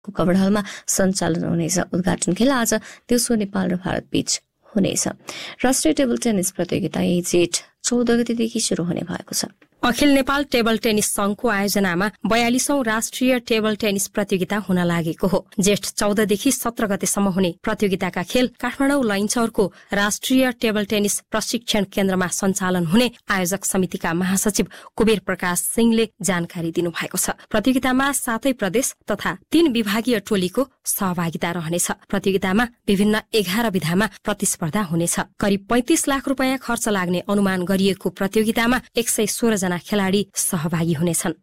कवडहलमा सञ्चालन हुनेछ। उद्घाटन खेल आज दिउँसो नेपाल र भारत बीच हुनेछ। राष्ट्रिय टेबल टेनिस प्रतियोगिता यही जेठ 14 गतेदेखि शुरू हुने भएको छ। अखिल नेपाल टेबल टेनिस संघको आयोजनामा 42औं राष्ट्रिय टेबल टेनिस प्रतियोगिता हुन लागेको हो। जेठ 14 देखि 17 गतेसम्म हुने प्रतियोगिताका खेल काठमाडौँ लैनचौरको राष्ट्रिय टेबल टेनिस प्रशिक्षण केन्द्रमा सञ्चालन हुने आयोजक समितिका महासचिव कुबेर प्रकाश सिंहले जानकारी दिनुभएको छ। प्रतियोगितामा 7 प्रदेश तथा 3 विभागीय टोलीको सहभागिता रहनेछ। प्रतियोगितामा विभिन्न 11 विधामा प्रतिस्पर्धा हुनेछ। करिब 35 लाख रुपियाँ खर्च लाग्ने अनुमान गरिएको प्रतियोगितामा 116 जना खेलाडी सहभागी हुनेछन्।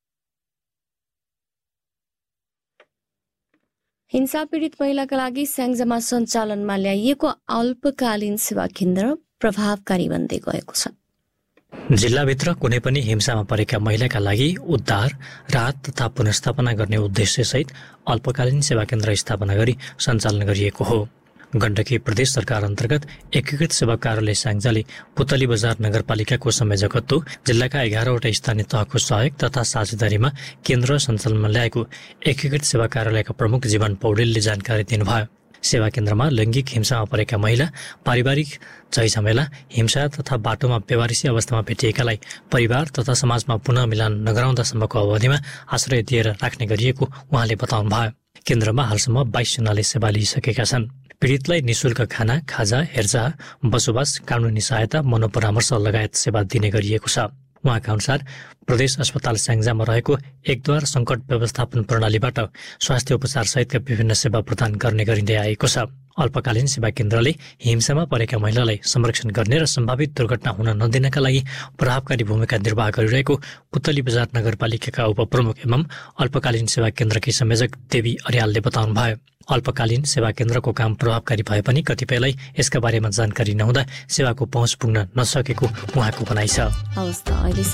हिंसा पीडित महिलाका लागि स्याङ्जामा सञ्चालनमा ल्याइएको अल्पकालीन सेवा केन्द्र प्रभावकारी बन्दै गएको छ। जिल्लाभित्र कुनै पनि हिंसामा परेका महिलाका लागि उद्धार, राहत तथा पुनर्स्थापना गर्ने उद्देश्यसहित अल्पकालीन सेवा केन्द्र स्थापना गरी सञ्चालन गरिएको हो। गण्डकी प्रदेश सरकार अन्तर्गत एकीकृत सेवा कार्यालय स्याङ्जाले पुतली बजार नगरपालिकाको संयोजकत्व जिल्लाका 11वटा स्थानीय तहको सहयोग तथा साझेदारीमा केन्द्र सञ्चालनमा ल्याएको एकीकृत सेवा कार्यालयका प्रमुख जीवन पौडेलले जानकारी दिनुभयो। सेवा केन्द्रमा लैङ्गिक हिंसामा परेका महिला, पारिवारिक झैझमेला, हिंसा तथा बाटोमा बेवारिसी अवस्थामा भेटिएकालाई परिवार तथा समाजमा पुनः मिलान नगराउँदासम्मको अवधिमा आश्रय दिएर राख्ने गरिएको उहाँले बताउनुभयो। केन्द्रमा हालसम्म 22 जनाले सेवा लिइसकेका छन्। पीडितलाई निशुल्क खाना, खाजा, हेरचाह, बसोबास, कानुनी सहायता, मनोपरामर्श लगायत सेवा दिने गरिएको छ। उहाँका अनुसार प्रदेश अस्पताल स्याङ्जामा रहेको एकद्वार सङ्कट व्यवस्थापन प्रणालीबाट स्वास्थ्य उपचार सहितका विभिन्न सेवा प्रदान गर्ने गरिँदै आएको छ। अल्पकालीन सेवा केन्द्रले हिंसामा परेका महिलालाई संरक्षण गर्ने र सम्भावित दुर्घटना हुन नदिनका लागि प्रभावकारी भूमिका निर्वाह गरिरहेको पुतली बजार नगरपालिकाका उपप्रमुख एवं अल्पकालीन सेवा केन्द्रकी संयोजक देवी अर्यालले बताउनुभयो। अल्पकालीन सेवा केन्द्रको काम प्रभावकारी भए पनि कतिपयलाई यसका बारेमा जानकारी नहुँदा सेवाको पहुँच पुग्न नसकेको उहाँको भनाइ छ।